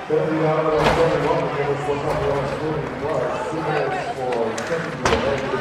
Terminaram a 1 minuto, depois foi campeão, 2 minutes for second